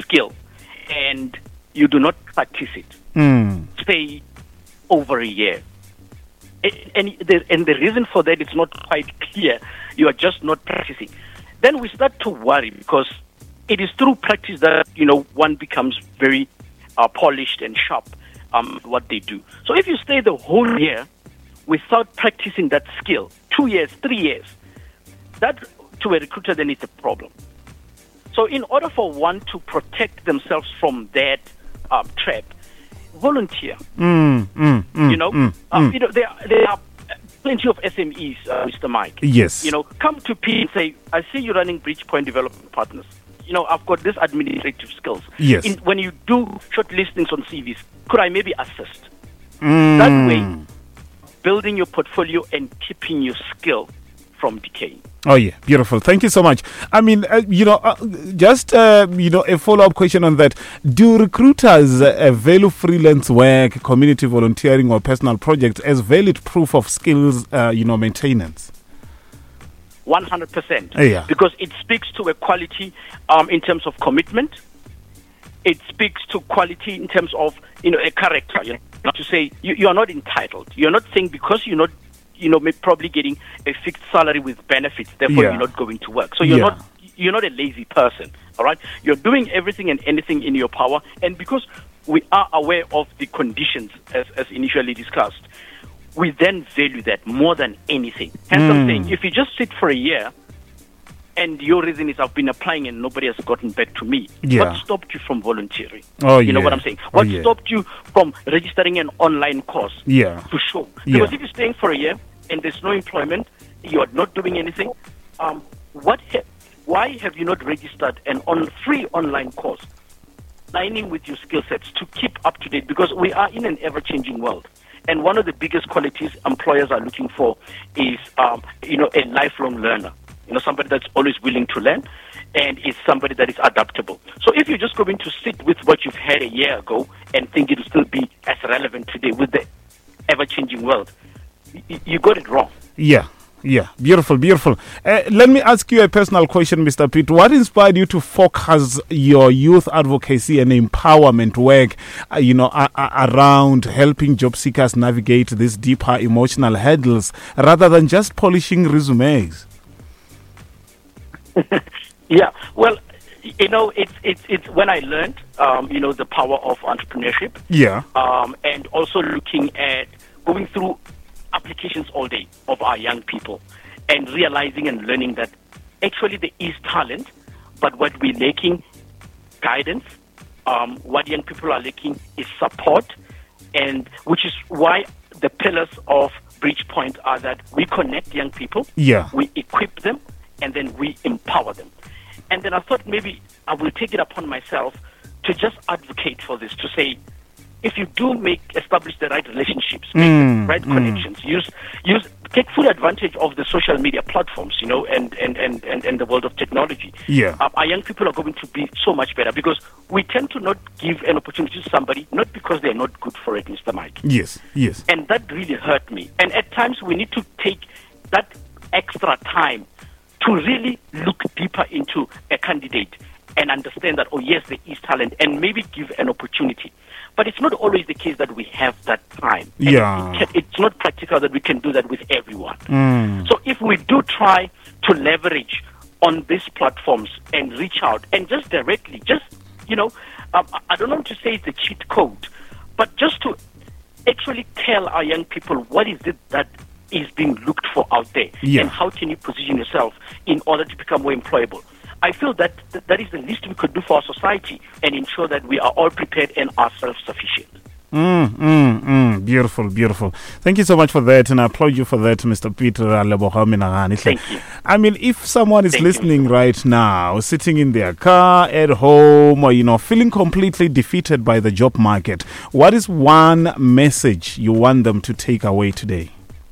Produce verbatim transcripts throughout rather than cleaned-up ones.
skill and you do not practice it, mm. say over a year, and the, and the reason for that is not quite clear, you are just not practicing, then we start to worry, because it is through practice that, you know, one becomes very uh, polished and sharp um, what they do. So if you stay the whole year without practicing that skill, two years, three years, that to a recruiter then it's a problem. So in order for one to protect themselves from that um, trap, volunteer. Mm, mm, mm, you know, mm, uh, mm. you know there there are plenty of S M Es, uh, Mister Mike. Yes. You know, come to P and say, I see you running Bridgepoint Development Partners. You know, I've got this administrative skills. Yes. In, when you do short listings on C Vs, could I maybe assist? Mm. That way, building your portfolio and keeping your skill from decaying. Oh, yeah. Beautiful. Thank you so much. I mean, uh, you know, uh, just, uh, you know, a follow-up question on that. Do recruiters uh, value freelance work, community volunteering, or personal projects as valid proof of skills, uh, you know, maintenance? one hundred percent. Yeah. Because it speaks to a quality um, in terms of commitment. It speaks to quality in terms of, you know, a character. You know, not to say you, you are not entitled. You're not saying because you're not, you know, maybe probably getting a fixed salary with benefits, therefore Yeah. you're not going to work. So you're Yeah. not you're not a lazy person, all right? You're doing everything and anything in your power, and because we are aware of the conditions as, as initially discussed, we then value that more than anything. Hence Mm. I'm saying, if you just sit for a year and your reason is I've been applying and nobody has gotten back to me, Yeah. what stopped you from volunteering? Oh, you know yeah. what I'm saying? Oh, What yeah. stopped you from registering an online course Yeah. to show? Yeah. Because if you're staying for a year and there's no employment, you're not doing anything, um, what? Ha- why have you not registered an on free online course, aligning with your skill sets to keep up to date? Because we are in an ever-changing world. And one of the biggest qualities employers are looking for is, um, you know, a lifelong learner. You know, somebody that's always willing to learn and is somebody that is adaptable. So if you're just going to sit with what you've had a year ago and think it will still be as relevant today with the ever-changing world, y- you got it wrong. Yeah. Yeah, beautiful, beautiful. Uh, let me ask you a personal question, Mister Pitt. What inspired you to focus your youth advocacy and empowerment work, uh, you know, a- a- around helping job seekers navigate these deeper emotional hurdles rather than just polishing resumes? Yeah, well, you know, it's it's it's when I learned, um, you know, the power of entrepreneurship. Yeah. Um, and also looking at going through applications all day of our young people and realizing and learning that actually there is talent, but what we're lacking, guidance. Um, what young people are lacking is support, and which is why the pillars of Bridgepoint are that we connect young people, Yeah. we equip them, and then we empower them. And then I thought maybe I will take it upon myself to just advocate for this, to say, if you do make, establish the right relationships, make Mm, the right mm. connections, use, use, take full advantage of the social media platforms, you know, and, and, and, and, and the world of technology. Yeah. Uh, our young people are going to be so much better because we tend to not give an opportunity to somebody, not because they're not good for it, Mister Mike. Yes, yes. And that really hurt me. And at times we need to take that extra time to really look deeper into a candidate and understand that, oh, yes, there is talent, and maybe give an opportunity. But it's not always the case that we have that time. And Yeah. it can, it's not practical that we can do that with everyone. Mm. So if we do try to leverage on these platforms and reach out and just directly, just, you know, um, I don't want to say it's a cheat code, but just to actually tell our young people what is it that is being looked for out there, Yeah. and how can you position yourself in order to become more employable. I feel that th- that is the least we could do for our society and ensure that we are all prepared and are self-sufficient. Mm, mm, mm. Beautiful, beautiful. Thank you so much for that, and I applaud you for that, Mister Peter Aleboha. Thank you. I mean, if someone is Thank you, listening right now, sitting in their car, at home, or, you know, feeling completely defeated by the job market, what is one message you want them to take away today?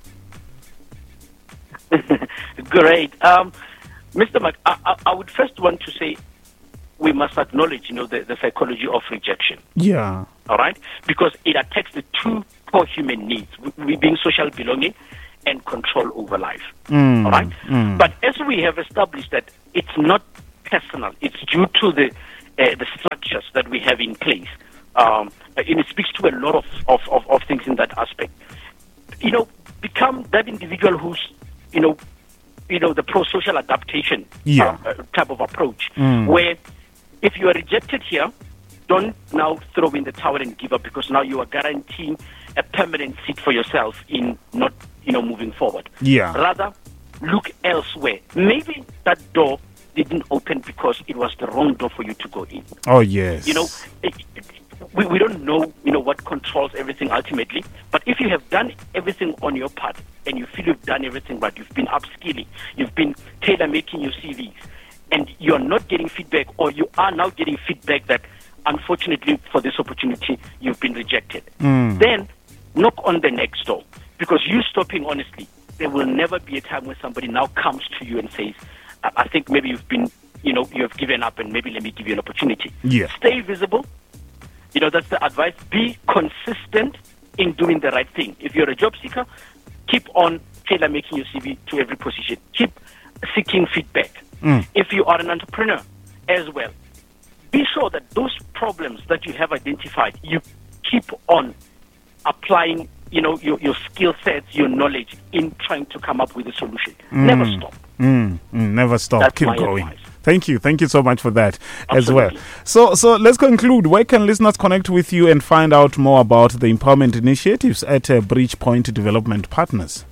Great. Um, Mister Mac, I, I, I would first want to say we must acknowledge, you know, the, the psychology of rejection. Yeah. All right? Because it attacks the two core human needs, we being social belonging and control over life. Mm, all right? mm. But as we have established that it's not personal, it's due to the uh, the structures that we have in place. Um, and it speaks to a lot of, of, of, of things in that aspect. You know, become that individual who's, you know, you know, the pro-social adaptation yeah. uh, type of approach, mm. where if you are rejected here, don't now throw in the towel and give up, because now you are guaranteeing a permanent seat for yourself in not, you know, moving forward. Yeah. Rather, look elsewhere. Maybe that door didn't open because it was the wrong door for you to go in. Oh, yes. You know, it, it, we, we don't know, you know, what controls everything ultimately. But if you have done everything on your part and you feel you've done everything right, you've been upskilling, you've been tailor-making your C Vs, and you're not getting feedback, or you are now getting feedback that, unfortunately, for this opportunity, you've been rejected, mm. then knock on the next door. Because you stopping, honestly, there will never be a time when somebody now comes to you and says, I, I think maybe you've been, you know, you have given up, and maybe let me give you an opportunity. Yeah. Stay visible. You know, that's the advice. Be consistent in doing the right thing. If you're a job seeker, keep on tailor-making your C V to every position. Keep seeking feedback. Mm. If you are an entrepreneur as well, be sure that those problems that you have identified, you keep on applying, you know, your, your skill sets, your knowledge in trying to come up with a solution. Mm. Never stop. Mm. Mm. Never stop. That's Keep my going. advice. Thank you. Thank you so much for that. Absolutely. As well. So, so let's conclude. Where can listeners connect with you and find out more about the empowerment initiatives at uh, Bridgepoint Development Partners?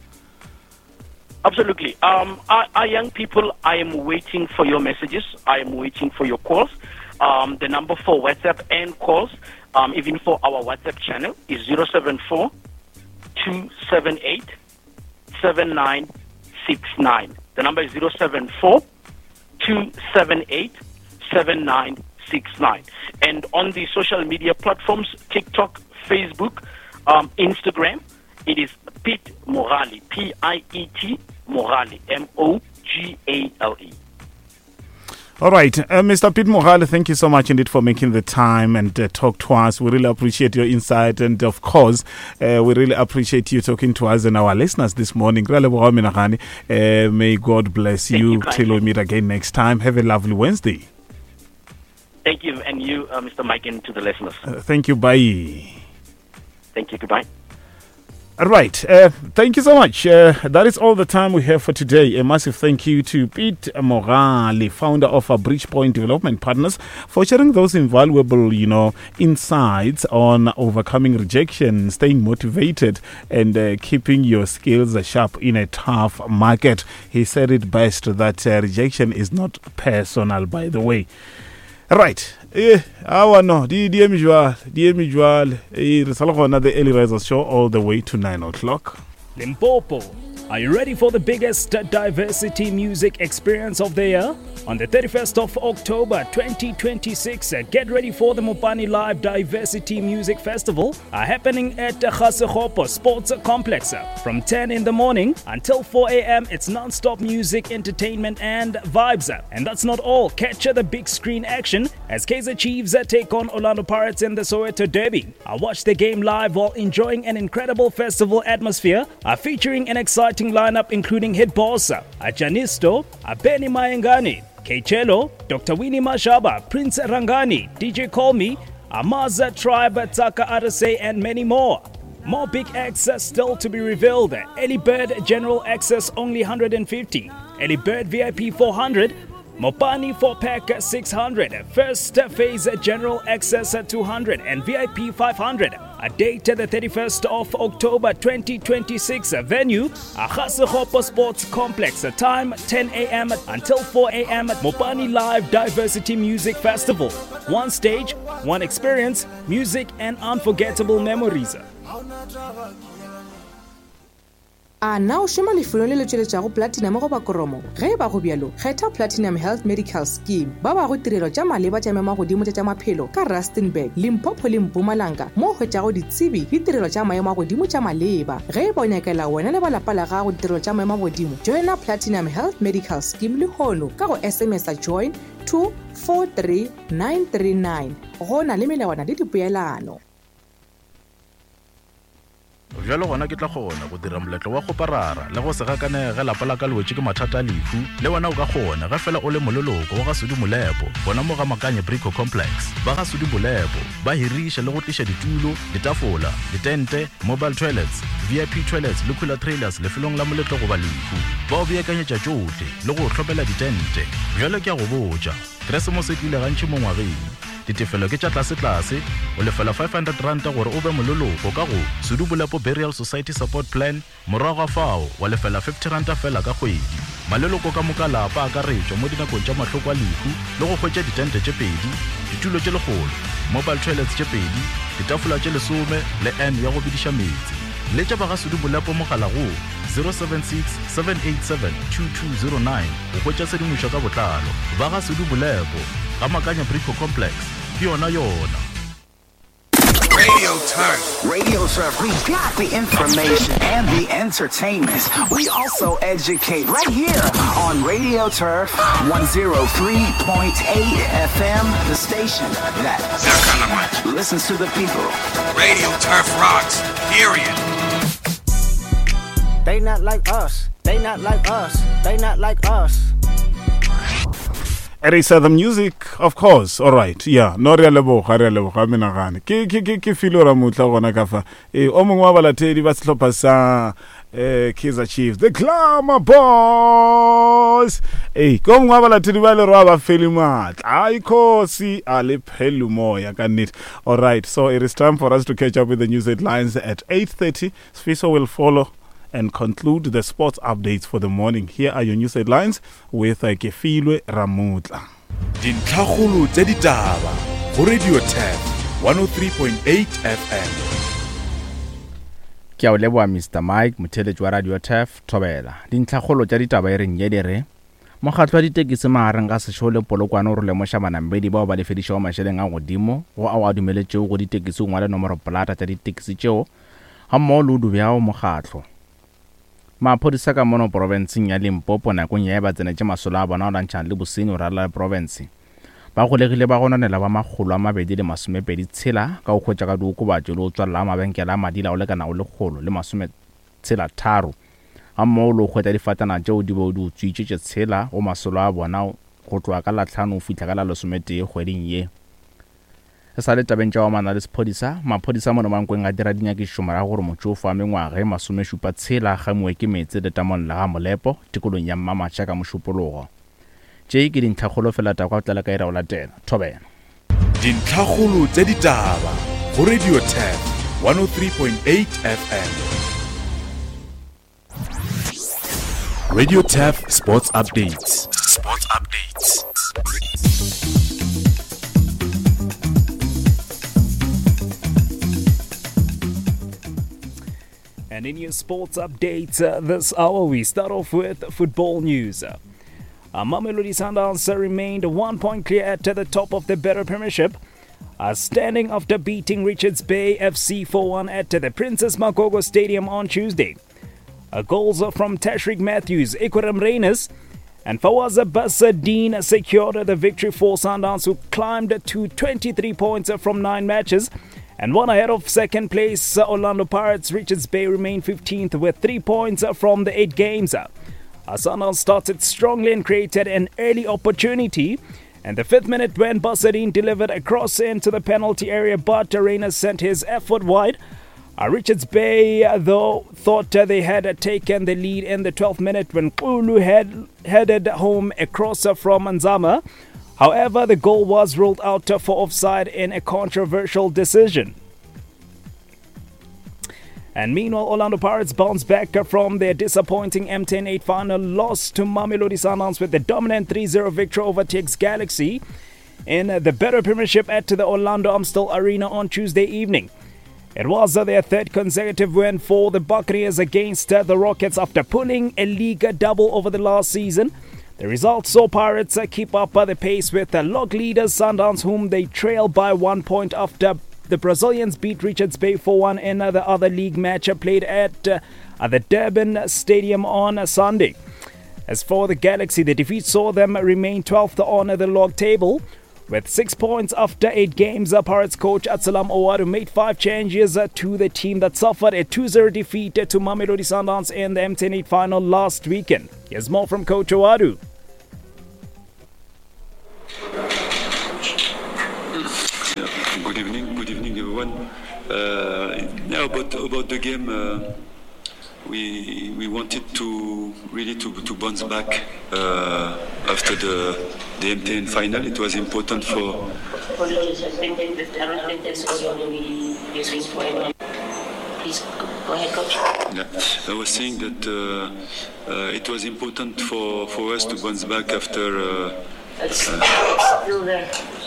Absolutely. Um, our, our young people, I am waiting for your messages. I am waiting for your calls. Um, the number for WhatsApp and calls, um, even for our WhatsApp channel, is zero seven four, two seven eight, seven nine six nine. The number is zero seven four, two seven eight, seven nine six nine. And on the social media platforms, TikTok, Facebook, um, Instagram, it is Piet Mogale, P I E T Mogale, M O G A L E. All right. Uh, Mister Piet Mogale, thank you so much indeed for making the time and uh, talk to us. We really appreciate your insight. And of course, uh, we really appreciate you talking to us and our listeners this morning. Uh, may God bless you, you till we meet again next time. Have a lovely Wednesday. Thank you. And you, uh, Mister Mike, and to the listeners. Uh, thank you. Bye. Thank you. Goodbye. All right. Uh, thank you so much. Uh, that is all the time we have for today. A massive thank you to Piet Mogale, founder of our Bridgepoint Development Partners, for sharing those invaluable, you know, insights on overcoming rejection, staying motivated, and uh, keeping your skills sharp in a tough market. He said it best that uh, rejection is not personal, by the way. Right. Eh, our no, the D M usual, D M usual, eh, the Early Risers show all the way to nine o'clock. Limpopo, are you ready for the biggest diversity music experience of the year? On the thirty-first of October twenty twenty-six, get ready for the Mopani Live Diversity Music Festival, uh, happening at the Khasekgopo Sports Complex. From ten in the morning until four a.m., it's non-stop music, entertainment, and vibes. And that's not all. Catch the big screen action as Kaizer Chiefs take on Orlando Pirates in the Soweto Derby. I watch the game live while enjoying an incredible festival atmosphere, uh, featuring an exciting lineup including Hit Boss, Ajanisto, Benny Mayengani, Kechelo, Doctor Winnie Mashaba, Prince Rangani, D J Call Me, Amaza Tribe, Taka Arase, and many more. More big acts still to be revealed. Early Bird General Access only one hundred fifty, Early Bird V I P four hundred, Mopani four pack six hundred, First Phase General Access two hundred, and V I P five hundred. A date the thirty-first of October twenty twenty-six. Venue, Khasekgopo Sports Complex. Time ten a.m. until four a.m. Mopani Live Diversity Music Festival. One stage, one experience, music and unforgettable memories. A na o shoma lefelong le le tšweletšago platinum go ba koromo ge ba go bjalo kgetha Platinum Health Medical Scheme ba ba go tirelo tša maleba tša mema godimo tša maphelo ka Rustenburg, Limpopo le Mpumalanga mo hwetšago ditsebi le tirelo tša maemo godimo tša maleba ge ba nyakela wena le ba lapa la gago ditirelo tša maemo godimo joina Platinum Health Medical Scheme le hono ka go S M S a join two four three nine three nine go na le melawana le dipeelano. bjalo gona ke tla kgona go dira moletlo wa go parara le go se gakanege lapa la ka lewetše ke mathata a lehu le wena o ka kgona ge fela o le mololoko wa ga Sudi Molepo bona mo ga Makanye Brico Complex ba ga Sudi Molepo ba hiriša le go tliša ditulo ditafola ditente mobile toilets V I P toilets le cooler trailers lefelong la moletlo go ba lehu ba o beakanyetša tšohle le go hlopela ditente bjalo ke a go botša Keresemose e tlile gantši mo ngwageng ditefelo ke tša tlase-tlase o lefela five hundred rand gore o be mololoko ka go Sudi Molepo Burial Society Support Plan morago ga fao wa lefela fifty rand fela ka kgwedi maleloko ka moka lapa a ka retšwa mo dinakong tša mahloko a lehu le go hwetša ditente tše pedi ditulo tše legolo mobile toilets tše pedi ditafola tše lesome le n ya go bediša metsi le tša ba ga Sudi Molepo mogala go zero seven six seven eight seven two two zero nine go hwetša sedimošwa ka botlalo ba ga Sudi Molepo ga Makanye Brico Complex ke yona yona. Radio Turf. Radio Turf. We got the information and the entertainment. We also educate right here on Radio Turf one oh three point eight F M, the station that listens to the people. Radio Turf rocks, period. They not like us. They not like us. They not like us. It is uh, the music, of course. All right, yeah. No re leboga re leboga mina gane. Ke ke ke ke filo ra mutla gona ka fa. Eh o mongwe wa balatedi ba setlhopha sa eh Kaizer Chiefs, the Glamour Boys. Eh ko mongwe wa balatedi ba le ro ba feli matla. Ai khosi a le phelu moya ka nnete. All right, so it is time for us to catch up with the news headlines at eight thirty. Sfiso will follow and conclude the sports updates for the morning. Here are your news headlines with uh, Kefilwe Ramutla. Dintlhakgolo tse ditaba go Radio Turf one oh three point eight F M. Ke a o leboa Mister Mike motheletši wa Radio Turf Thobela. Dintlhakgolo tša ditaba e reng ye dire mokgatlo wa ditekisi magareng ga sešole polokwane o re lemoša banamedi bao ba lefedišago mašeleng a godimo go ao a dumeletšego go ditekisi ngwale nomoro plata tša ditekisi tšeo ga mmogo le o dubjago mokgatlo. Maphodisa ka mono provinceng ya Limpopo nakong ya ba tsenetše masola a bona o lantšhang le bosenyi o rala province ba golegile ba gonanela ba magolo a mabedi le masomepedi tshela ka go hwetša ka diokobatšo le o tswalela mabenkele a madila o lekanago le kgolo le masome tshela tharo ga mmogo le o hwetša difatana tšeo di bo di utswitšetše tshela go masolo a bona go tloa ka latlhano o fitlha ka la lesometee kgweding ye. E sa le tabeng tša mana le sephodisa maphodisa mono mankweng a dira dinyakišo morago gore motšofo a mengwaga e masomešupa tshela gamiwe ke metse le tamong la ga Molepo tikolong ya Mmamatšha ka mošupologo. Tše ke dintlhakgolo fela ta kwa tlela ka ira o latela Thobela. Dintlhakgolo tše ditaba go Radio Turf one oh three point eight F M. Radio Turf Sports Updates. Sports Updates. And in your sports updates uh, this hour, we start off with football news. Uh, Mamelodi Sundowns uh, remained one point clear at the top of the Better Premiership, uh, standing after beating Richards Bay F C four one at the Princess Magogo Stadium on Tuesday. Uh, goals uh, from Tashrik Matthews, Ikuram Reines, and Fawaza Basadine secured the victory for Sundowns, who climbed to twenty-three points uh, from nine matches. And one ahead of second place, uh, Orlando Pirates. Richards Bay remained fifteenth with three points uh, from the eight games. Uh, Sundowns started strongly and created an early opportunity. And the fifth minute when Basadine delivered a cross into the penalty area, but Reina sent his effort wide. Uh, Richards Bay, uh, though, thought uh, they had uh, taken the lead in the twelfth minute when Kulu had headed home a crosser from Nzama. However, the goal was ruled out for offside in a controversial decision. And meanwhile, Orlando Pirates bounced back from their disappointing M ten eight final loss to Mamelodi Sundowns with a dominant three zero victory over T X Galaxy in the Better Premiership at the Orlando Amstel Arena on Tuesday evening. It was their third consecutive win for the Buccaneers against the Rockets after pulling a league double over the last season. The result saw Pirates keep up the pace with the log leaders Sundowns, whom they trail by one point after the Brazilians beat Richards Bay four one in the other league match played at uh, the Durban Stadium on Sunday. As for the Galaxy, the defeat saw them remain twelfth on the log table, With six points after eight games, Pirates coach Atsalam Owadu made five changes to the team that suffered a two zero defeat to Mamelodi Sundowns in the M ten eight final last weekend. Here's more from Coach Owadu. Good evening, good evening everyone. Uh, yeah, about about the game, uh, we we wanted to really to to bounce back uh, after the the M ten final. It was important for. Please go ahead, coach. Yeah, I was saying that uh, uh, it was important for for us to bounce back after. Uh, uh,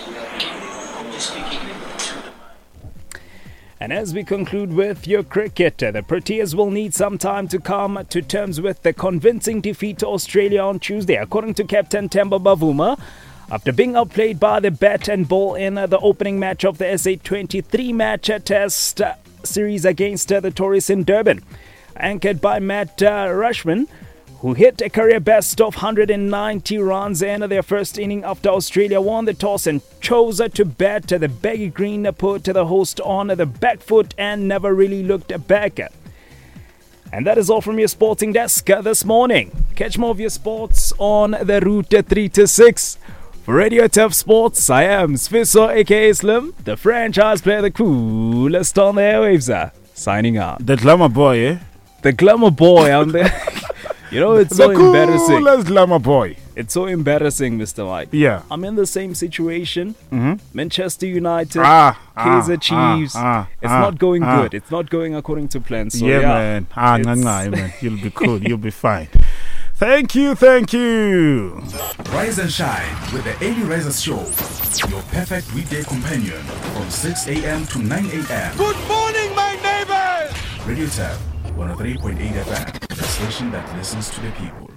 And as we conclude with your cricket, the Proteas will need some time to come to terms with the convincing defeat to Australia on Tuesday, according to Captain Temba Bavuma. After being outplayed by the bat and ball in the opening match of the S A twenty-three match test series against the Tories in Durban. Anchored by Matt uh, Rushman, who hit a career best of one hundred ninety runs in their first inning after Australia won the toss and chose to bat. The baggy green put the host on the back foot and never really looked back. And that is all from your sporting desk this morning. Catch more of your sports on the route three to six. For Radio Tough Sports, I am Sfiso aka Slim, the franchise player, the coolest on the airwaves. Signing out. The glamour boy, eh? The glamour boy on the... You know, it's the so embarrassing. The coolest glamour boy. It's so embarrassing, Mister Mike. Yeah. I'm in the same situation. Mm-hmm. Manchester United, ah, Kaizer ah, Chiefs. Ah, it's ah, not going ah. good. It's not going according to plan. So yeah, yeah, man. Ah, nah, nah, man. You'll be cool. You'll be fine. Thank you, thank you. Rise and shine with the Early Risers Show. Your perfect weekday companion from six a.m. to nine a.m. Good morning, my neighbors! Radio Tab one oh three point eight F M, the station that listens to the people.